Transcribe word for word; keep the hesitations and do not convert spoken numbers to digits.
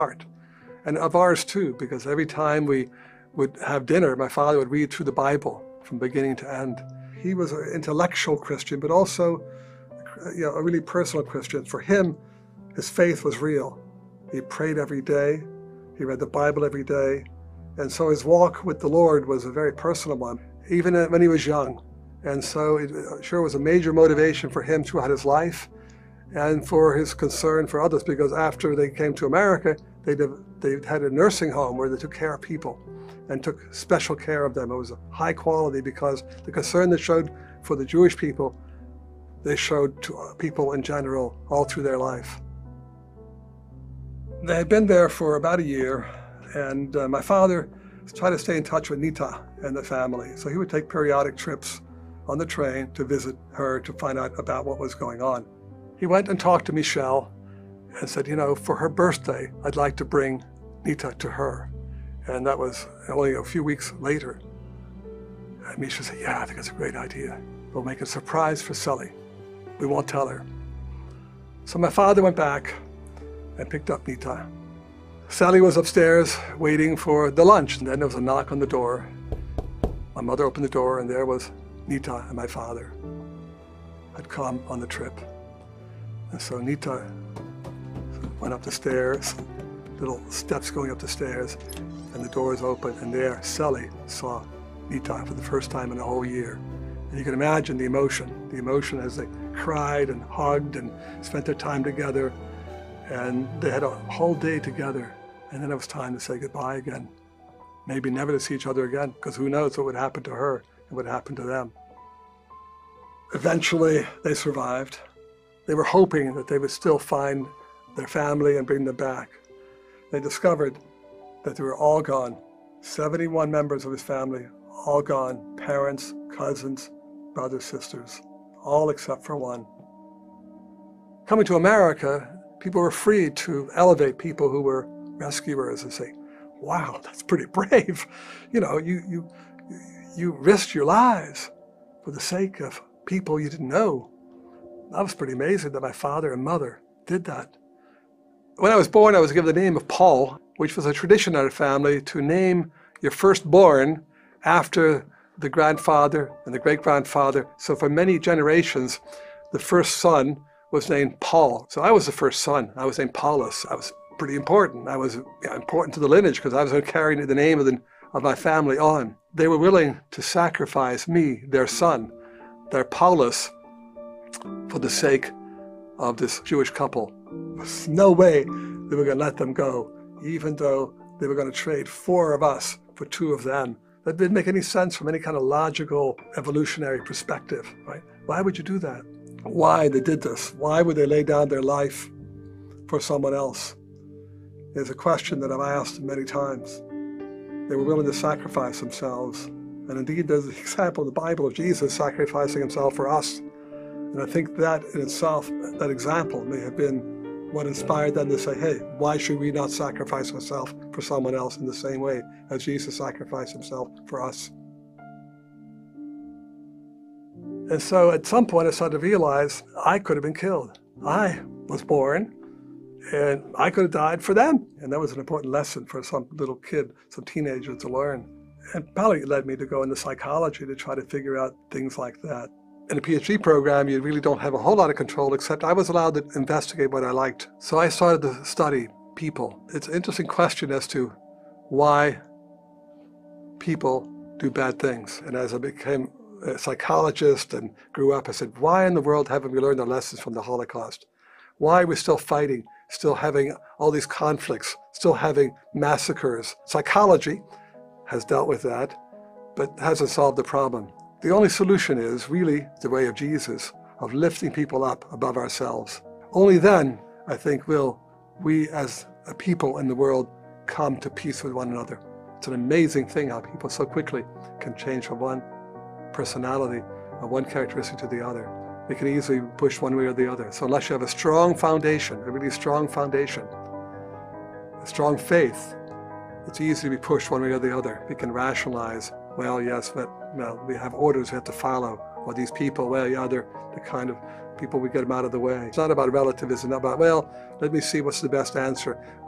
heart. And of ours too, because every time we would have dinner, my father would read through the Bible from beginning to end. He was an intellectual Christian, but also you know, a really personal Christian. For him, his faith was real. He prayed every day. He read the Bible every day. And so his walk with the Lord was a very personal one, even when he was young. And so it sure was a major motivation for him throughout his life and for his concern for others, because after they came to America, they they had a nursing home where they took care of people and took special care of them. It was high quality because the concern they showed for the Jewish people, they showed to people in general all through their life. They had been there for about a year, and uh, my father tried to stay in touch with Nita and the family. So he would take periodic trips on the train to visit her to find out about what was going on. He went and talked to Michelle and said, you know, for her birthday, I'd like to bring Nita to her. And that was only a few weeks later. And Misha said, yeah, I think it's a great idea. We'll make a surprise for Sully. We won't tell her. So my father went back and picked up Nita. Sally was upstairs waiting for the lunch, and then there was a knock on the door. My mother opened the door, and there was Nita and my father had come on the trip. And so Nita went up the stairs, little steps going up the stairs, and the doors open, and there Sally saw Nita for the first time in a whole year. And you can imagine the emotion, the emotion as they cried and hugged and spent their time together. And they had a whole day together. And then it was time to say goodbye again. Maybe never to see each other again, because who knows what would happen to her and what happened to them. Eventually, they survived. They were hoping that they would still find their family and bring them back. They discovered that they were all gone. seventy-one members of his family, all gone. Parents, cousins, brothers, sisters, all except for one. Coming to America, people were free to elevate people who were rescuers and say, wow, that's pretty brave. You know, you, you, you risked your lives for the sake of people you didn't know. That was pretty amazing that my father and mother did that. When I was born, I was given the name of Paul, which was a tradition in our family to name your firstborn after the grandfather and the great-grandfather. So for many generations, the first son was named Paul. So I was the first son. I was named Paulus. I was pretty important. I was yeah, important to the lineage because I was going to carry the name of, the, of my family on. They were willing to sacrifice me, their son, their Paulus, for the sake of this Jewish couple. There's no way they were going to let them go, even though they were going to trade four of us for two of them. That didn't make any sense from any kind of logical, evolutionary perspective, right? Why would you do that? Why they did this? Why would they lay down their life for someone else? Is a question that I've asked many times. They were willing to sacrifice themselves. And indeed, there's the example in the Bible of Jesus sacrificing himself for us. And I think that in itself, that example may have been what inspired them to say, hey, why should we not sacrifice ourselves for someone else in the same way as Jesus sacrificed himself for us? And so at some point I started to realize I could have been killed. I was born and I could have died for them. And that was an important lesson for some little kid, some teenager to learn. And probably led me to go into psychology to try to figure out things like that. In a PhD program, you really don't have a whole lot of control, except I was allowed to investigate what I liked. So I started to study people. It's an interesting question as to why people do bad things. And as I became a psychologist and grew up, I said, why in the world haven't we learned the lessons from the Holocaust? Why are we still fighting, still having all these conflicts, still having massacres? Psychology has dealt with that, but hasn't solved the problem. The only solution is really the way of Jesus, of lifting people up above ourselves. Only then, I think, will we as a people in the world come to peace with one another. It's an amazing thing how people so quickly can change from one personality or one characteristic to the other. They can easily push one way or the other. So unless you have a strong foundation, a really strong foundation, a strong faith, it's easy to be pushed one way or the other. We can rationalize, well, yes, but well, we have orders we have to follow. Or these people, well, yeah, they're the kind of people we get them out of the way. It's not about relativism, not about, well, let me see what's the best answer.